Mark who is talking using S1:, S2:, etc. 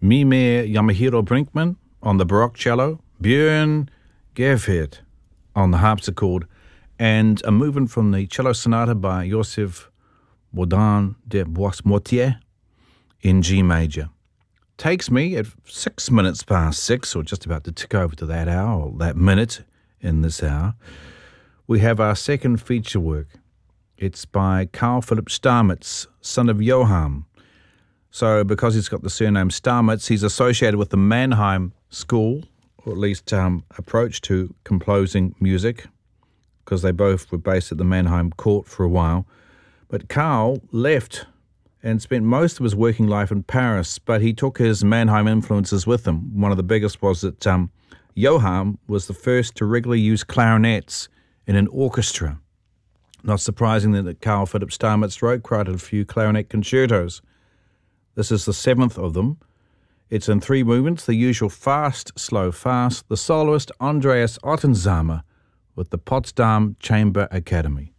S1: Mimir Yamahiro Brinkman on the Baroque cello, Björn Gerfeld on the harpsichord, and a movement from the cello sonata by Joseph Bourdon de Boismortier in G major. Takes me at 6 minutes past 6, or just about to tick over to that hour, or that minute in this hour. We have our second feature work. It's by Carl Philipp Stamitz, son of Johann. So because he's got the surname Stamitz, he's associated with the Mannheim school, or at least approach to composing music, because they both were based at the Mannheim court for a while. But Carl left and spent most of his working life in Paris, but he took his Mannheim influences with him. One of the biggest was that Johann was the first to regularly use clarinets in an orchestra. Not surprising that Carl Philipp Stamitz wrote quite a few clarinet concertos. This is the 7th of them. It's in 3 movements, the usual fast, slow, fast, the soloist Andreas Ottensamer with the Potsdam Chamber Academy.